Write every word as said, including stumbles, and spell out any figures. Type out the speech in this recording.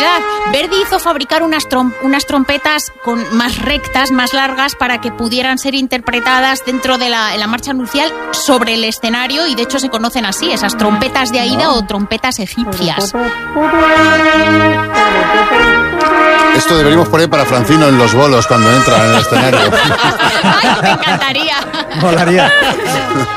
verdad. Verdi hizo fabricar unas, trom- unas trompetas con más rectas, más largas, para que pudieran ser interpretadas dentro de la, en la marcha nupcial sobre el escenario, y de hecho se conocen así, esas trompetas de Aida o trompetas egipcias. Esto deberíamos poner para Francino en los bolos cuando entra en el escenario. ¡Ay, me encantaría! Molaría.